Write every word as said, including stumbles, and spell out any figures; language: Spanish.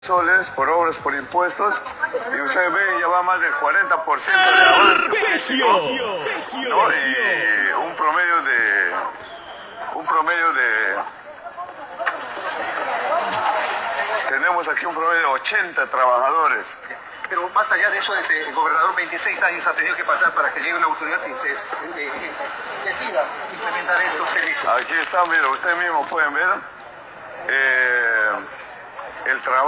soles por obras por impuestos y ustedes ven ya va más del cuarenta por ciento de avance, ¿no? Y un promedio de un promedio de tenemos aquí un promedio de ochenta trabajadores. Pero más allá de eso, este, el gobernador veintiséis años ha tenido que pasar para que llegue una autoridad y se, eh, eh, decida implementar estos servicios. Aquí está, mira, ustedes mismos pueden ver eh, el trabajo.